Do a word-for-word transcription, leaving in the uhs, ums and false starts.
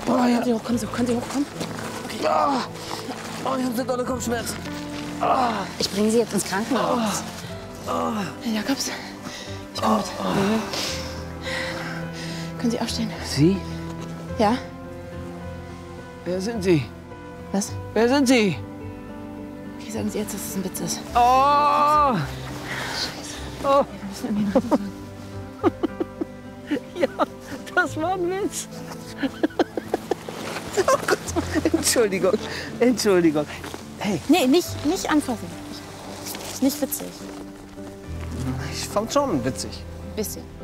Oh, ja. Können Sie hoch, kommen Sie hoch, können Sie hochkommen? Okay. Ah. Oh, ich habe so dolle Kopfschmerzen. Ah. Ich bringe Sie jetzt ins Krankenhaus. Oh. Herr Jakobs, ich komme mit. Mhm. Können Sie aufstehen? Sie? Ja? Wer sind Sie? Was? Wer sind Sie? Okay, sagen Sie jetzt, dass es ein Witz ist. Oh! Scheiße. Oh. Wir müssen irgendwie nach Hause. Ja, das war ein Witz. Oh Gott. Entschuldigung, Entschuldigung. Hey. Nee, nicht, nicht anfassen. Ist nicht witzig. Ich fand schon witzig. Bisschen.